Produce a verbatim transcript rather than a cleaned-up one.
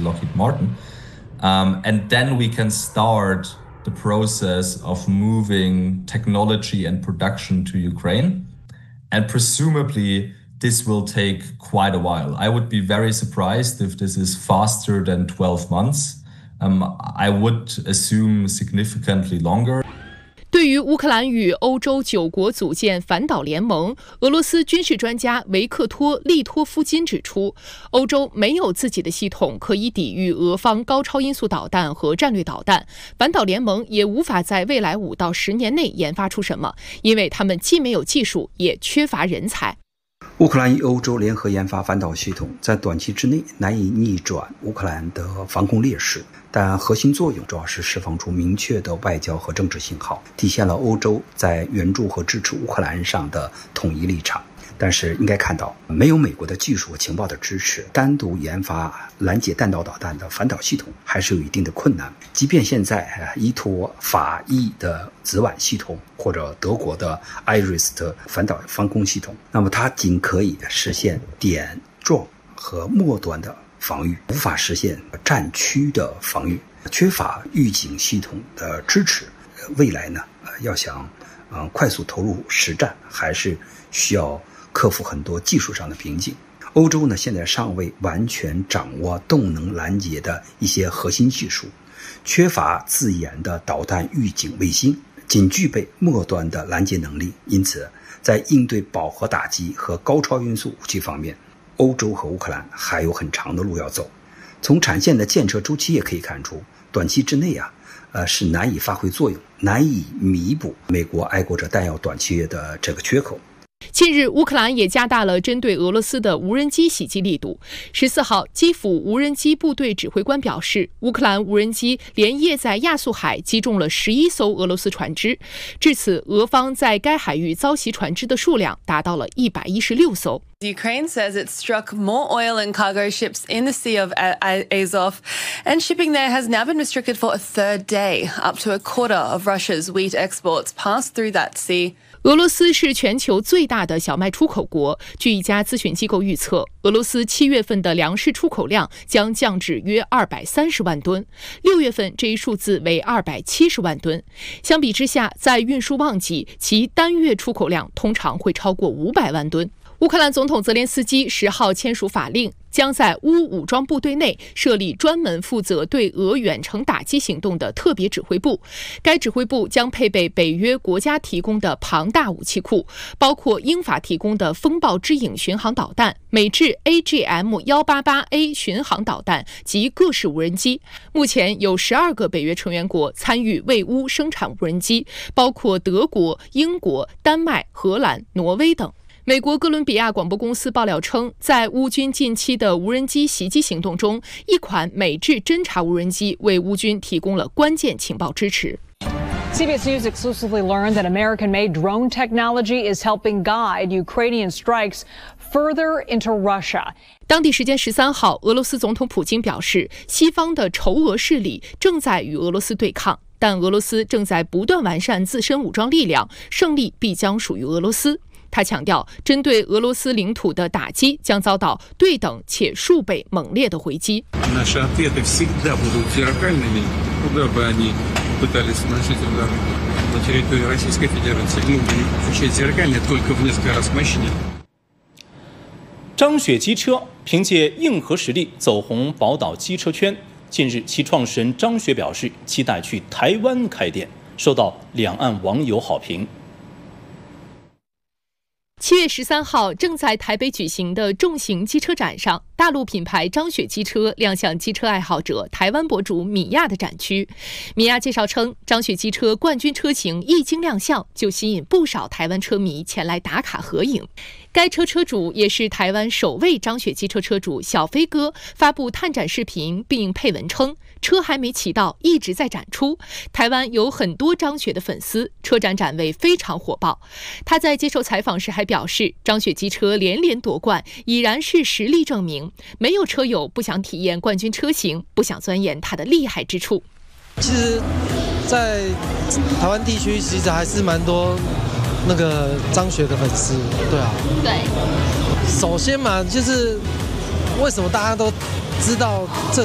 Lockheed Martin. Um, and then we can start the process of moving technology and production to Ukraine. And presumably, this will take quite a while. I would be very surprised if this is faster than twelve months. Um, I would assume significantly longer. 对于乌克兰与欧洲九国组建反导联盟，俄罗斯军事专家维克托·利托夫金指出，欧洲没有自己的系统可以抵御俄方高超音速导弹和战略导弹，反导联盟也无法在未来五到十年内研发出什么，因为他们既没有技术，也缺乏人才。 乌克兰与欧洲联合研发反导系统，在短期之内难以逆转乌克兰的防空劣势，但核心作用主要是释放出明确的外交和政治信号，体现了欧洲在援助和支持乌克兰上的统一立场。但是应该看到，没有美国的技术和情报的支持，单独研发拦截弹道导弹的反导系统还是有一定的困难。即便现在依托法意的紫菀系统或者德国的 I R I S 的反导防空系统，那么它仅可以实现点状和末端的防御，无法实现战区的防御，缺乏预警系统的支持。未来呢，要想嗯快速投入实战，还是需要克服很多技术上的瓶颈。欧洲呢，现在尚未完全掌握动能拦截的一些核心技术，缺乏自研的导弹预警卫星，仅具备末端的拦截能力。因此，在应对饱和打击和高超音速武器方面，欧洲和乌克兰还有很长的路要走。从产线的建设周期也可以看出，短期之内啊，呃是难以发挥作用，难以弥补美国爱国者弹药短缺的这个缺口。 近日，乌克兰也加大了针对俄罗斯的无人机袭击力度。十四号，基辅无人机部队指挥官表示，乌克兰无人机连夜在亚速海击中了十一艘俄罗斯船只，至此，俄方在该海域遭袭船只的数量达到了一百一十六艘。 Ukraine says it struck more oil and cargo ships in the Sea of Azov, and shipping there has now been restricted for a third day. Up to a quarter of Russia's wheat exports pass through that sea. 俄罗斯是全球最大的小麦出口国。据一家咨询机构预测，俄罗斯七月份的粮食出口量将降至约二百三十万吨，六月份这一数字为二百七十万吨。相比之下，在运输旺季，其单月出口量通常会超过五百万吨。乌克兰总统泽连斯基十号签署法令，将在乌武装部队内设立专门负责对俄远程打击行动的特别指挥部。该指挥部将配备北约国家提供的庞大武器库，包括英法提供的风暴之影巡航导弹、美制 A G M 一八八 A 巡航导弹及各式无人机。目前有十二个北约成员国参与为乌生产无人机，包括德国、英国、丹麦、荷兰、挪威等。美国哥伦比亚广播公司爆料称，在乌军近期的无人机袭击行动中，一款美制侦察无人机为乌军提供了关键情报支持。 C B S News exclusively learned that American-made drone technology is helping guide Ukrainian strikes further into Russia. 当地时间十三号，俄罗斯总统普京表示，西方的仇俄势力正在与俄罗斯对抗，但俄罗斯正在不断完善自身武装力量，胜利必将属于俄罗斯。他强调，针对俄罗斯领土的打击将遭到对等且数倍猛烈的回击。 张雪机车凭借硬核实力走红宝岛机车圈，近日其创始人张雪表示期待去台湾开店，受到两岸网友好评。 七月十三号，正在台北举行的重型机车展上，大陆品牌张雪机车亮相机车爱好者台湾博主米娅的展区。米娅介绍称，张雪机车冠军车型一经亮相，就吸引不少台湾车迷前来打卡合影。该车车主也是台湾首位张雪机车车主小飞哥发布探展视频，并配文称，车还没骑到，一直在展出。台湾有很多张雪的粉丝，车展展位非常火爆。他在接受采访时还表示，张雪机车连连夺冠，已然是实力证明。没有车友不想体验冠军车型，不想钻研它的厉害之处。 其实，在台湾地区，其实还是蛮多那个张雪的粉丝，对啊。对。首先嘛，就是为什么大家都知道这